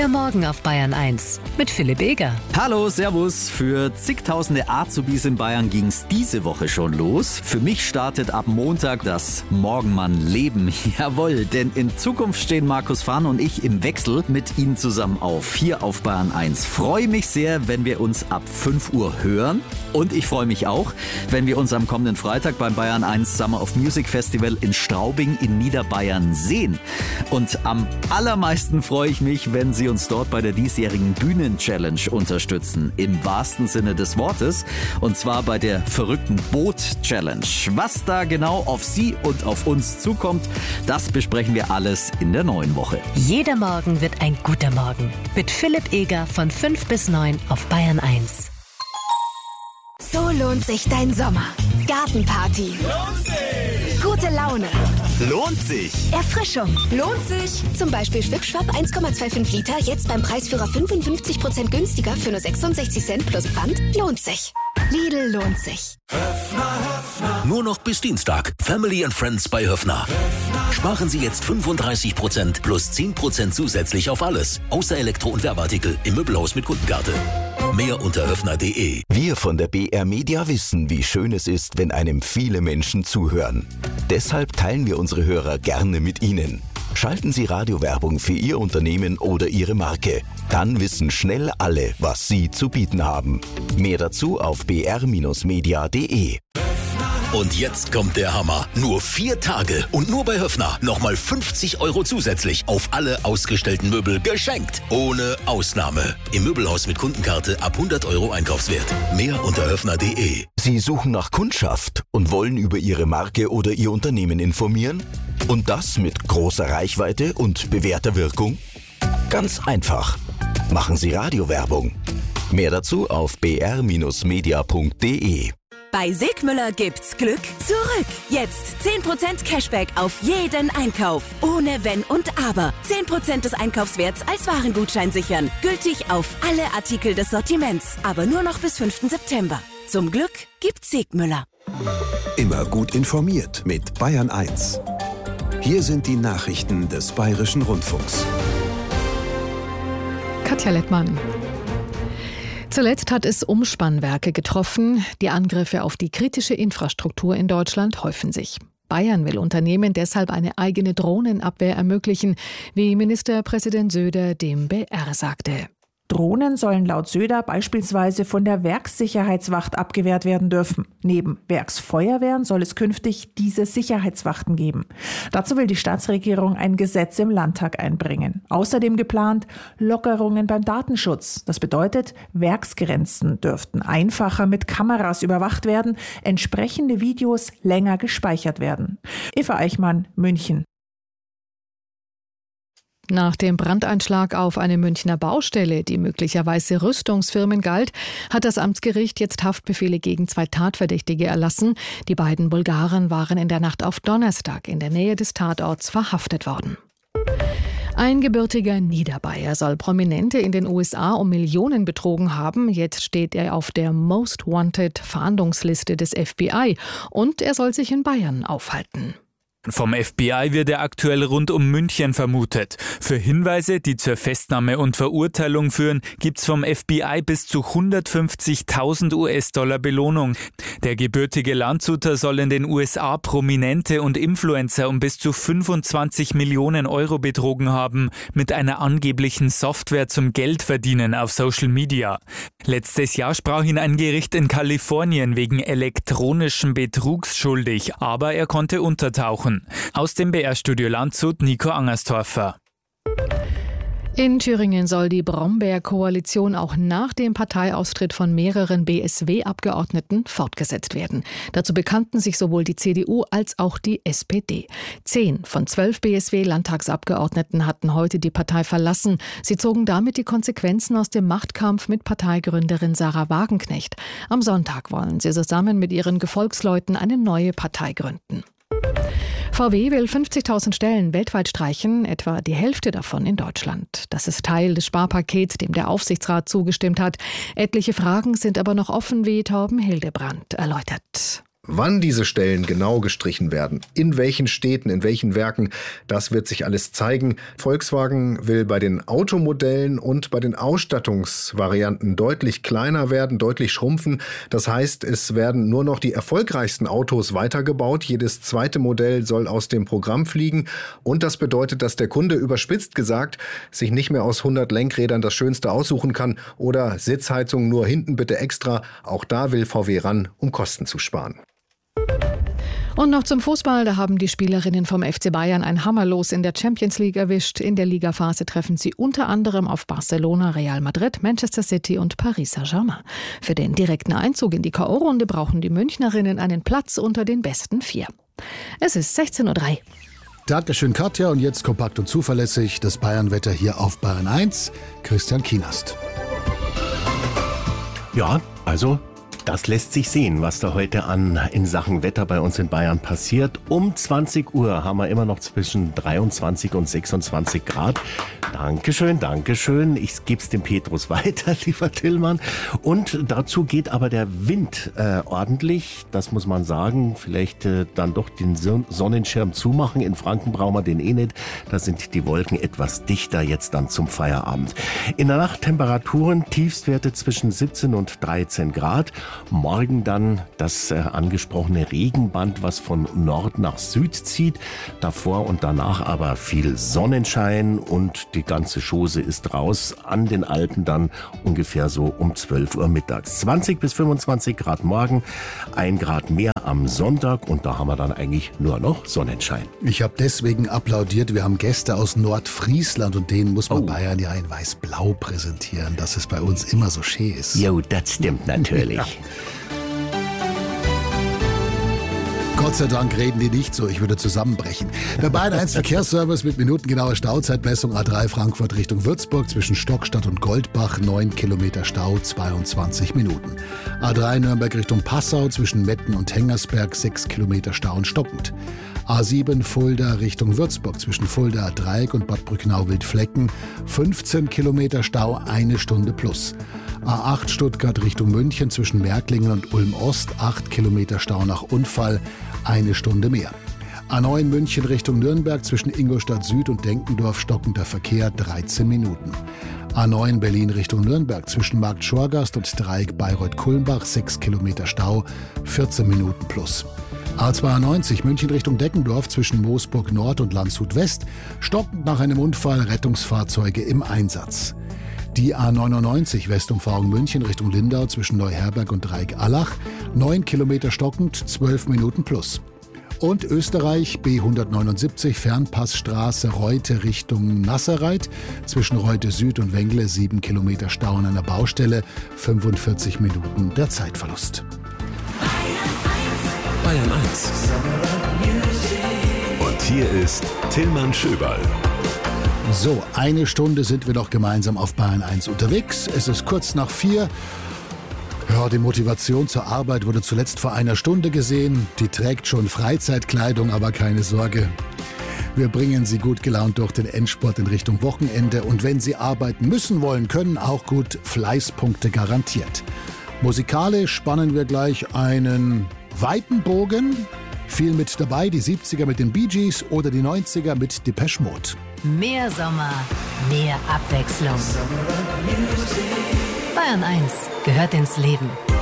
Der Morgen auf Bayern 1 mit Philipp Eger. Hallo, servus. Für zigtausende Azubis in Bayern ging's diese Woche schon los. Für mich startet ab Montag das Morgenmann-Leben. Jawohl, denn in Zukunft stehen Markus Fahn und ich im Wechsel mit Ihnen zusammen auf, hier auf Bayern 1. Freue mich sehr, wenn wir uns ab 5 Uhr hören. Und ich freue mich auch, wenn wir uns am kommenden Freitag beim Bayern 1 Summer of Music Festival in Straubing in Niederbayern sehen. Und am allermeisten freue ich mich, wenn Sie uns dort bei der diesjährigen Bühnen-Challenge unterstützen. Im wahrsten Sinne des Wortes. Und zwar bei der verrückten Boot-Challenge. Was da genau auf Sie und auf uns zukommt, das besprechen wir alles in der neuen Woche. Jeder Morgen wird ein guter Morgen. Mit Philipp Eger von 5 bis 9 auf Bayern 1. So lohnt sich dein Sommer. Gartenparty. Lohnt sich! Gute Laune. Lohnt sich! Erfrischung. Lohnt sich. Zum Beispiel Schwipschwapp 1,25 Liter, jetzt beim Preisführer 55% günstiger für nur 66 Cent plus Pfand. Lohnt sich. Lidl lohnt sich. Nur noch bis Dienstag. Family and Friends bei Höffner. Sparen Sie jetzt 35% plus 10% zusätzlich auf alles. Außer Elektro- und Werbeartikel im Möbelhaus mit Kundenkarte. Mehr unter höffner.de. Wir von der BR Media wissen, wie schön es ist, wenn einem viele Menschen zuhören. Deshalb teilen wir unsere Hörer gerne mit Ihnen. Schalten Sie Radiowerbung für Ihr Unternehmen oder Ihre Marke. Dann wissen schnell alle, was Sie zu bieten haben. Mehr dazu auf br-media.de. Und jetzt kommt der Hammer. Nur 4 Tage und nur bei Höffner nochmal 50 € zusätzlich auf alle ausgestellten Möbel geschenkt. Ohne Ausnahme. Im Möbelhaus mit Kundenkarte ab 100 € Einkaufswert. Mehr unter höffner.de. Sie suchen nach Kundschaft und wollen über Ihre Marke oder Ihr Unternehmen informieren? Und das mit großer Reichweite und bewährter Wirkung? Ganz einfach. Machen Sie Radiowerbung. Mehr dazu auf br-media.de. Bei Sigmüller gibt's Glück zurück. Jetzt 10% Cashback auf jeden Einkauf. Ohne Wenn und Aber. 10% des Einkaufswerts als Warengutschein sichern. Gültig auf alle Artikel des Sortiments. Aber nur noch bis 5. September. Zum Glück gibt's Sigmüller. Immer gut informiert mit Bayern 1. Hier sind die Nachrichten des Bayerischen Rundfunks. Katja Lettmann. Zuletzt hat es Umspannwerke getroffen. Die Angriffe auf die kritische Infrastruktur in Deutschland häufen sich. Bayern will Unternehmen deshalb eine eigene Drohnenabwehr ermöglichen, wie Ministerpräsident Söder dem BR sagte. Drohnen sollen laut Söder beispielsweise von der Werkssicherheitswacht abgewehrt werden dürfen. Neben Werksfeuerwehren soll es künftig diese Sicherheitswachten geben. Dazu will die Staatsregierung ein Gesetz im Landtag einbringen. Außerdem geplant Lockerungen beim Datenschutz. Das bedeutet, Werksgrenzen dürften einfacher mit Kameras überwacht werden, entsprechende Videos länger gespeichert werden. Eva Eichmann, München. Nach dem Brandeinschlag auf eine Münchner Baustelle, die möglicherweise Rüstungsfirmen galt, hat das Amtsgericht jetzt Haftbefehle gegen 2 Tatverdächtige erlassen. Die beiden Bulgaren waren in der Nacht auf Donnerstag in der Nähe des Tatorts verhaftet worden. Ein gebürtiger Niederbayer soll Prominente in den USA um Millionen betrogen haben. Jetzt steht er auf der Most Wanted Fahndungsliste des FBI und er soll sich in Bayern aufhalten. Vom FBI wird er aktuell rund um München vermutet. Für Hinweise, die zur Festnahme und Verurteilung führen, gibt's vom FBI bis zu 150.000 US-Dollar Belohnung. Der gebürtige Landshuter soll in den USA Prominente und Influencer um bis zu 25 Millionen € betrogen haben, mit einer angeblichen Software zum Geldverdienen auf Social Media. Letztes Jahr sprach ihn ein Gericht in Kalifornien wegen elektronischen Betrugs schuldig, aber er konnte untertauchen. Aus dem BR-Studio Landshut, Nico Angerstorfer. In Thüringen soll die Brombeer-Koalition auch nach dem Parteiaustritt von mehreren BSW-Abgeordneten fortgesetzt werden. Dazu bekannten sich sowohl die CDU als auch die SPD. 10 von 12 BSW-Landtagsabgeordneten hatten heute die Partei verlassen. Sie zogen damit die Konsequenzen aus dem Machtkampf mit Parteigründerin Sarah Wagenknecht. Am Sonntag wollen sie zusammen mit ihren Gefolgsleuten eine neue Partei gründen. VW will 50.000 Stellen weltweit streichen, etwa die Hälfte davon in Deutschland. Das ist Teil des Sparpakets, dem der Aufsichtsrat zugestimmt hat. Etliche Fragen sind aber noch offen, wie Torben Hildebrand erläutert. Wann diese Stellen genau gestrichen werden, in welchen Städten, in welchen Werken, das wird sich alles zeigen. Volkswagen will bei den Automodellen und bei den Ausstattungsvarianten deutlich kleiner werden, deutlich schrumpfen. Das heißt, es werden nur noch die erfolgreichsten Autos weitergebaut. Jedes zweite Modell soll aus dem Programm fliegen. Und das bedeutet, dass der Kunde, überspitzt gesagt, sich nicht mehr aus 100 Lenkrädern das Schönste aussuchen kann oder Sitzheizung nur hinten bitte extra. Auch da will VW ran, um Kosten zu sparen. Und noch zum Fußball, da haben die Spielerinnen vom FC Bayern ein Hammerlos in der Champions League erwischt. In der Ligaphase treffen sie unter anderem auf Barcelona, Real Madrid, Manchester City und Paris Saint-Germain. Für den direkten Einzug in die K.O.-Runde brauchen die Münchnerinnen einen Platz unter den besten 4. Es ist 16:03 Uhr. Dankeschön, Katja. Und jetzt kompakt und zuverlässig das Bayern-Wetter hier auf Bayern 1. Christian Kienast. Ja, also das lässt sich sehen, was da heute in Sachen Wetter bei uns in Bayern passiert. Um 20 Uhr haben wir immer noch zwischen 23 und 26 Grad. Dankeschön, Dankeschön. Ich gebe es dem Petrus weiter, lieber Tillmann. Und dazu geht aber der Wind ordentlich. Das muss man sagen. Vielleicht dann doch den Sonnenschirm zumachen. In Franken brauchen wir den eh nicht. Da sind die Wolken etwas dichter jetzt dann zum Feierabend. In der Nacht Temperaturen, Tiefstwerte zwischen 17 und 13 Grad. Morgen dann das angesprochene Regenband, was von Nord nach Süd zieht. Davor und danach aber viel Sonnenschein und die ganze Chose ist raus. An den Alpen dann ungefähr so um 12 Uhr mittags. 20 bis 25 Grad morgen, 1 Grad mehr am Sonntag und da haben wir dann eigentlich nur noch Sonnenschein. Ich habe deswegen applaudiert. Wir haben Gäste aus Nordfriesland und denen muss man Bayern ja in weiß-blau präsentieren, dass es bei uns immer so schön ist. Jo, das stimmt natürlich. Gott sei Dank reden die nicht so, ich würde zusammenbrechen. Der Bayern 1 Verkehrsservice mit minutengenauer Stauzeitmessung A3 Frankfurt Richtung Würzburg zwischen Stockstadt und Goldbach, 9 Kilometer Stau, 22 Minuten. A3 Nürnberg Richtung Passau zwischen Metten und Hengersberg, 6 Kilometer Stau und stockend. A7 Fulda Richtung Würzburg zwischen Fulda Dreieck und Bad Brücknau-Wildflecken, 15 Kilometer Stau, 1 Stunde plus. A8 Stuttgart Richtung München zwischen Märklingen und Ulm-Ost, 8 Kilometer Stau nach Unfall, 1 Stunde mehr. A9 München Richtung Nürnberg zwischen Ingolstadt Süd und Denkendorf stockender Verkehr, 13 Minuten. A9 Berlin Richtung Nürnberg zwischen Markt Schorgast und Dreieck Bayreuth-Kulmbach, 6 Kilometer Stau, 14 Minuten plus. A92 München Richtung Deckendorf zwischen Moosburg Nord und Landshut West, stockend nach einem Unfall, Rettungsfahrzeuge im Einsatz. Die A99 Westumfahrung München Richtung Lindau zwischen Neuherberg und Dreieck-Allach, 9 Kilometer stockend, 12 Minuten plus. Und Österreich B179 Fernpassstraße Reute Richtung Nasserreit zwischen Reute Süd und Wengle, 7 Kilometer Stau an einer Baustelle, 45 Minuten der Zeitverlust. Bayern 1. Und hier ist Tillmann Schöberl. So, 1 Stunde sind wir noch gemeinsam auf Bayern 1 unterwegs. Es ist kurz nach 4. Ja, die Motivation zur Arbeit wurde zuletzt vor 1 Stunde gesehen. Die trägt schon Freizeitkleidung, aber keine Sorge. Wir bringen Sie gut gelaunt durch den Endspurt in Richtung Wochenende. Und wenn Sie arbeiten müssen wollen, können auch gut Fleißpunkte garantiert. Musikalisch spannen wir gleich einen weiten Bogen. Viel mit dabei, die 70er mit den Bee Gees oder die 90er mit Depeche Mode. Mehr Sommer, mehr Abwechslung. Bayern 1 gehört ins Leben.